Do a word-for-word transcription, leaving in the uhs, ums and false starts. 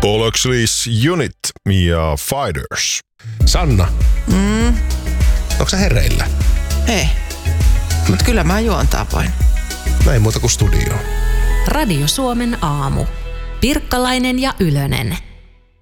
Bollocks Unit ja Fighters. Sanna, Mm, onko sä hereillä? ei. Mut kyllä mä juon tapoin. Näin muuta kuin studioon. Radio Suomen aamu. Pirkkalainen ja Ylönen.